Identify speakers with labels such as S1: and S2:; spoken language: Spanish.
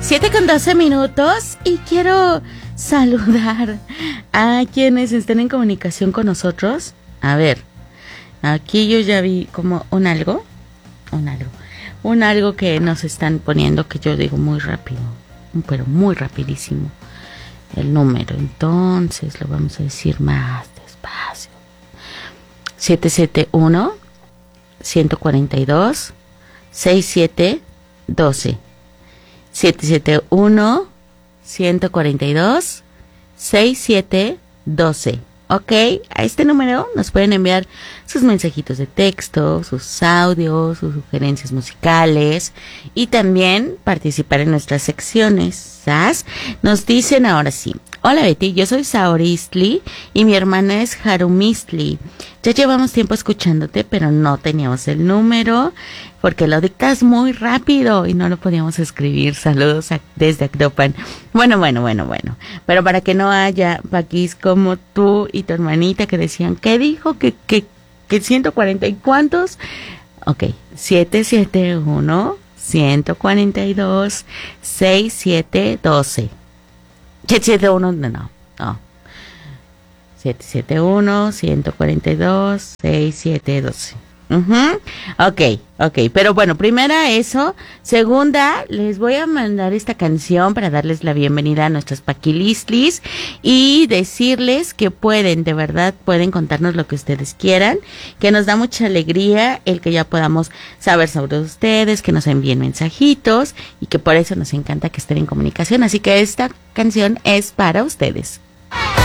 S1: 7:12 y quiero saludar a quienes estén en comunicación con nosotros. A ver, aquí yo ya vi como un algo que nos están poniendo, que yo digo muy rápido, pero muy rapidísimo el número, entonces lo vamos a decir más despacio. 771-142-6712. 771-142-6712. Ok, a este número nos pueden enviar sus mensajitos de texto, sus audios, sus sugerencias musicales y también participar en nuestras secciones. ¿Sabes? Nos dicen ahora sí: hola Betty, yo soy Sauristli y mi hermana es Harumistli. Ya llevamos tiempo escuchándote, pero no teníamos el número porque lo dictas muy rápido y no lo podíamos escribir. Saludos desde Actopan. Bueno. Pero para que no haya paquis como tú y tu hermanita que decían, ¿qué dijo? ¿Que 140 y cuántos? Ok, 771-142-6712. 771, no. 771-142-6712. Ok, pero bueno, primera eso. Segunda, les voy a mandar esta canción para darles la bienvenida a nuestros paquilistlis y decirles que de verdad pueden contarnos lo que ustedes quieran, que nos da mucha alegría el que ya podamos saber sobre ustedes, que nos envíen mensajitos y que por eso nos encanta que estén en comunicación. Así que esta canción es para ustedes.